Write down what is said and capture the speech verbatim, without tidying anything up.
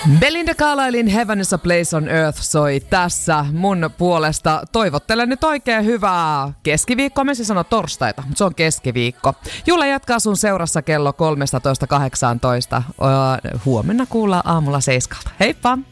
Belinda Carlislein Heaven is a Place on Earth soi tässä mun puolesta. Toivottelen nyt oikein hyvää keskiviikkoa. Mä siis sano torstaita, mutta se on keskiviikko. Julla jatkaa sun seurassa kello kolmetoista kahdeksantoista. Huomenna kuullaan aamulla seiskalta. Heippa!